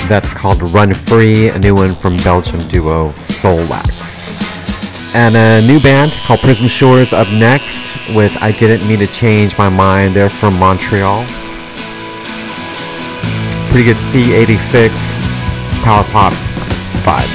That's called Run Free, a new one from Belgium duo Soulwax. And a new band called Prism Shores up next with I Didn't Mean to Change My Mind. They're from Montreal. Pretty good C86 power pop vibe.